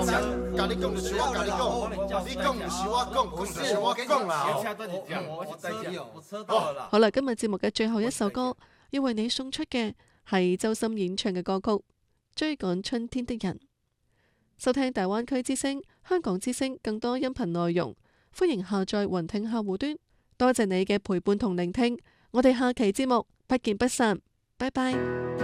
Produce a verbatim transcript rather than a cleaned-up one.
甲你講就是我甲你講，你講就是我講，講就是我講啦。 我再見，我車到了啦。 好啦，今日節目嘅最後一首歌，要為你送出嘅係周深演唱嘅歌曲《追趕春天的人》。收聽大灣區之聲、香港之聲更多音頻內容，歡迎下載雲聽客戶端。多謝你嘅陪伴同聆聽，我哋下期節目不見不散，拜拜。